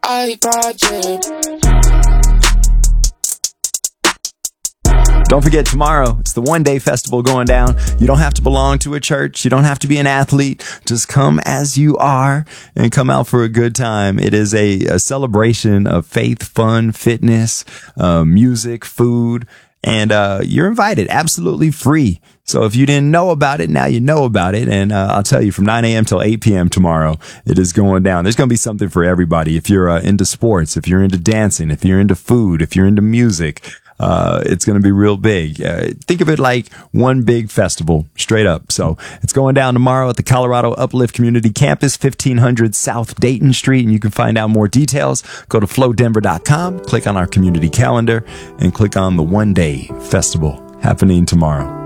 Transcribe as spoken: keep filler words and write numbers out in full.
I project. Don't forget, tomorrow, it's the one-day festival going down. You don't have to belong to a church. You don't have to be an athlete. Just come as you are and come out for a good time. It is a, a celebration of faith, fun, fitness, uh, music, food, and uh, you're invited. Absolutely free. So if you didn't know about it, now you know about it. And uh, I'll tell you, from nine a.m. till eight p.m. tomorrow, it is going down. There's going to be something for everybody. If you're uh, into sports, if you're into dancing, if you're into food, if you're into music, Uh, it's going to be real big. Uh, think of it like one big festival, straight up. So it's going down tomorrow at the Colorado Uplift Community Campus, fifteen hundred South Dayton Street. And you can find out more details. Go to flow denver dot com, click on our community calendar, and click on the one day festival happening tomorrow.